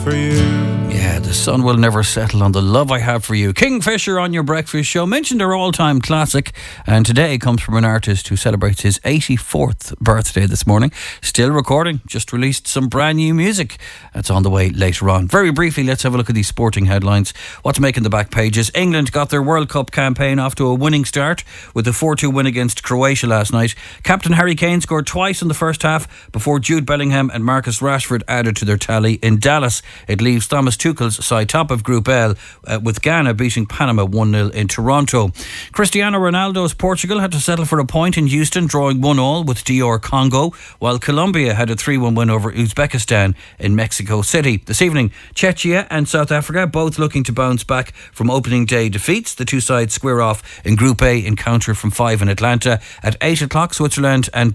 For you. Yeah, the sun will never settle on the love I have for you. Kingfisher on your breakfast show mentioned her all-time classic, and today comes from an artist who celebrates his 84th birthday this morning. Still recording, just released some brand new music. That's on the way later on. Very briefly, let's have a look at these sporting headlines. What's making the back pages? England got their World Cup campaign off to a winning start with a 4-2 win against Croatia last night. Captain Harry Kane scored twice in the first half before Jude Bellingham and Marcus Rashford added to their tally. In Dallas, it leaves Thomas Tuchel's side top of Group L with Ghana beating Panama 1-0 in Toronto. Cristiano Ronaldo's Portugal had to settle for a point in Houston, drawing 1-1 with DR Congo, while Colombia had a 3-1 win over Uzbekistan in Mexico City. This evening, Czechia and South Africa both looking to bounce back from opening day defeats. The two sides square off in Group A encounter from 5 in Atlanta. At 8 o'clock, Switzerland and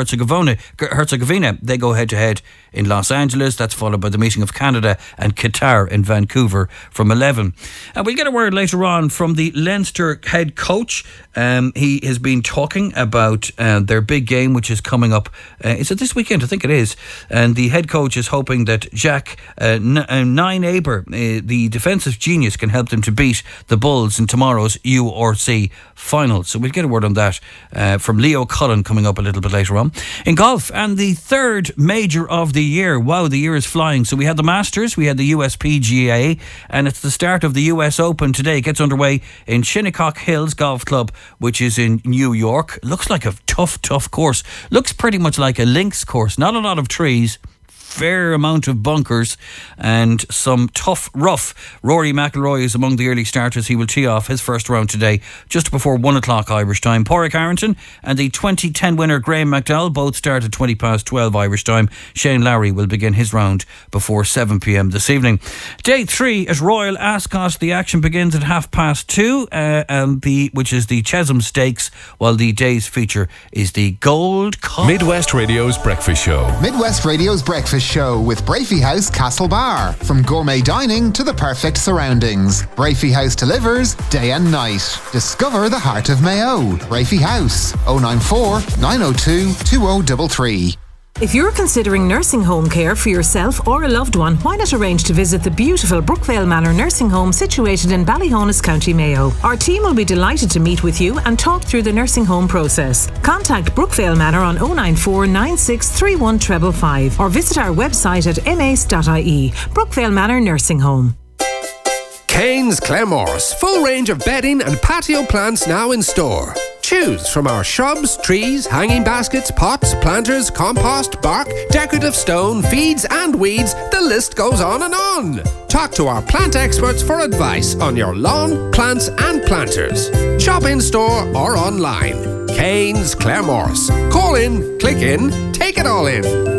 Bosnia-Herzegovina, they go head to head in Los Angeles. That's followed by the meeting of Canada and Qatar in Vancouver from 11. And we'll get a word later on from the Leinster head coach. He has been talking about their big game, which is coming up. Is it this weekend? I think it is. And the head coach is hoping that Jack Nine-Aber, the defensive genius, can help them to beat the Bulls in tomorrow's URC final. So we'll get a word on that from Leo Cullen coming up a little bit later on. In golf, and the third major of the year. Wow, the year is flying. So we had the Masters, we had the USPGA, and it's the start of the US Open today. It gets underway in Shinnecock Hills Golf Club, which is in New York. Looks like a tough course. Looks pretty much like a links course. Not a lot of trees, fair amount of bunkers and some tough rough. Rory McIlroy is among the early starters. He will tee off his first round today just before 1 o'clock Irish time. Pádraig Harrington and the 2010 winner Graham McDowell both start at 20 past 12 Irish time. Shane Lowry will begin his round before 7 p.m. this evening. Day 3 at Royal Ascot. The action begins at 2:30 which is the Chesham Stakes, while the day's feature is the Gold Cup. Midwest Radio's Breakfast Show. Midwest Radio's Breakfast Show with Brafey House Castlebar. From gourmet dining to the perfect surroundings, Brafey House delivers day and night. Discover the heart of Mayo. Brafey House 094 902 2033. If you're considering nursing home care for yourself or a loved one, why not arrange to visit the beautiful Brookvale Manor Nursing Home situated in Ballyhonus, County Mayo. Our team will be delighted to meet with you and talk through the nursing home process. Contact Brookvale Manor on 094 9631 555 or visit our website at mace.ie. Brookvale Manor Nursing Home. Kane's Claremorris. Full range of bedding and patio plants now in store. Choose from our shrubs, trees, hanging baskets, pots, planters, compost, bark, decorative stone, feeds and weeds. The list goes on and on. Talk to our plant experts for advice on your lawn, plants and planters. Shop in store or online. Kane's Claremorris. Call in, click in, take it all in.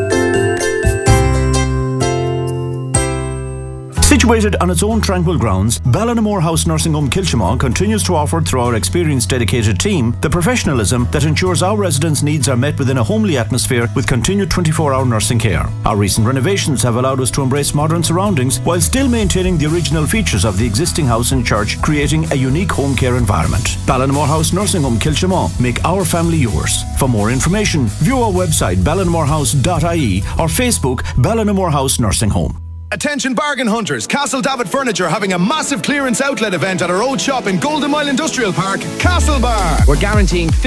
Situated on its own tranquil grounds, Ballinamore House Nursing Home Kilchimau continues to offer, through our experienced dedicated team, the professionalism that ensures our residents' needs are met within a homely atmosphere with continued 24-hour nursing care. Our recent renovations have allowed us to embrace modern surroundings while still maintaining the original features of the existing house and church, creating a unique home care environment. Ballinamore House Nursing Home Kilchimau. Make our family yours. For more information, view our website ballinamorehouse.ie or Facebook Ballinamore House Nursing Home. Attention bargain hunters, Castle David Furniture having a massive clearance outlet event at our old shop in Golden Mile Industrial Park, Castlebar. We're guaranteeing